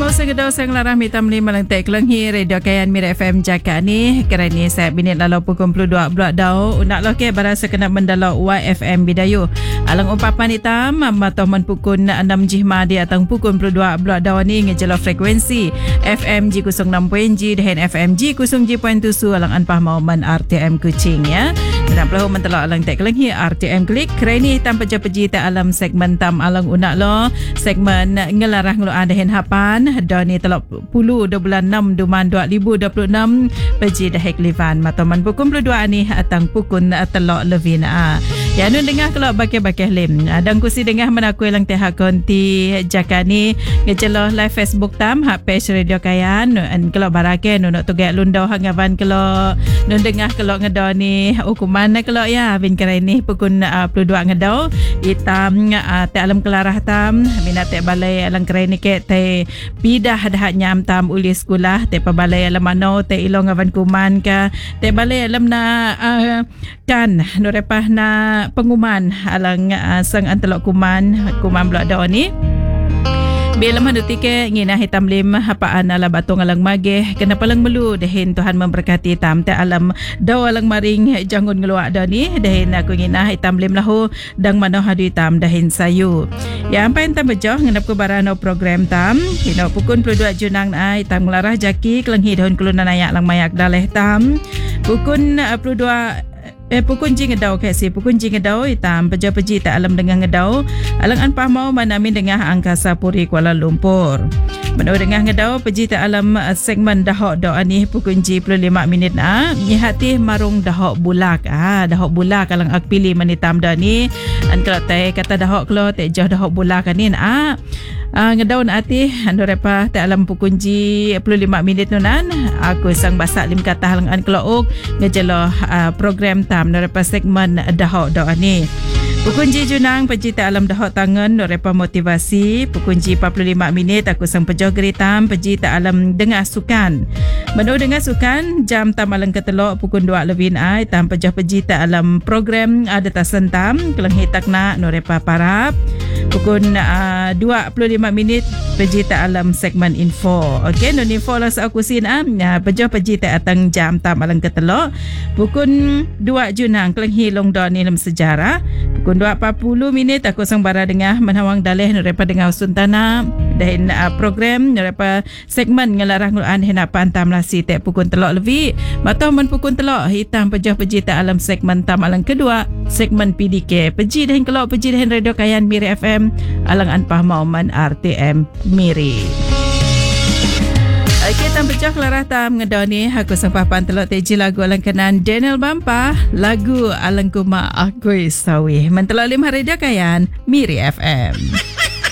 Segedau sang larah mitam lima lentek kelenghi Radio Kayan Mira FM Jakarta ni kerana saya binit lalu pukul 22 blok dau nak lo ke barasa kena mendalo YFM Bidayu alang umpapan hitam matoman pukul 6 jihma di atang pukul 22 blok dau ni ngejelo frekuensi FM G06.G dan FM G07.7 alang anpah mauman RTM Kuching ya. Dan pelahu mentelak alang tek kelenghi RTM Klik kerana hitam peja-peji tak alam segmen tam alang unak lo segmen ngelarah ngelo adahin hapan Doni telok puluh 26 Duman 2026 Peji dahek livan matoman pukul 22 ni atang pukul telok levina. Ya nun dengar kelok bakeh-bakeh lim. Dan kusi dengar menakui lang teh konti Jakani ngejelo live Facebook tam hak page Radio Kayan an kelok barake nun tugak lundau hangavan kelok nun dengar kelok ngedoni hukuman kelok ya bin kira ini pukul 22 ngedau hitam te alam kelarah tam minat te balai alang kira ini ke te pidah dah nyam tam uli sekolah te pabalai alam mano te ilong avan kuman ka te balai alam na kan norepah na penguman alang sang antelok kuman blok daw ni bila manduti ke ngina hitam lim hapaan ala batong alang mageh kena palang melu dehin Tuhan memberkati tam te alam daw alang maring jangun ngeluak dah ni dehin aku ngina hitam lim lahu dang mano hadu hitam dehin sayu ya ampai tam bejoh ngenap ku barano program tam hino pukun 22 junang na hitam ngelarah jaki kelenghi dahun kelunan ayak lang mayak daleh tam pukun 22 pukun jing ngedau kasi pukun jing ngedau hitam peja-peji tak alam dengan ngedau alang anpah mau manamin dengan Angkasa Puri Kuala Lumpur menurut dengan ngedau peji tak alam segmen dahok doa ni pukun ji 15 minit nyihati marung dahok bulak dahok bulak alang ak pilih manitam dah ni an kalau tay kata dahok klo te jauh dahok bulak kanin ngedau na ati ando repa te alam pukun ji 15 minit nunan aku sang basak lim kata halang an klo ngejelo program tam nerepa segmen dahok doa ni pukun ji junang peji te alam dahok tangan nerepa motivasi pukun ji 45 minit aku sang pejoh geritam peji te alam dengar sukan menu dengar sukan jam tam alang ketelok pukun 2 lebih tam pejoh peji te alam program ada tasan tam kelenghi takna nerepa parap pukul 25 minit peji te alam segmen info okey non info lah aku sin pejoh peji te atang jam tam alang ketelok pukul 2 junang kelenghi long don ni dalam sejarah pukul 2.40 minit aku sang bara dengar menawang daleh nerepa dengar suntana dan program nerepa segmen ngelarah ngulan henapan tam lasi te pukul telok lebih matau men pukul telok hitam pejoh peji te alam segmen tam alang kedua segmen PDK peji dan kelok peji dan Radio Kayan Miri FM alang anpah mauman RTM Miri. Okey tam pecah kelarah tam ngedoni aku sempah pantelok teji lagu alang kenan Daniel Bampa lagu alang kuma akui sawi mentelok 5 Radio Kayan Miri FM.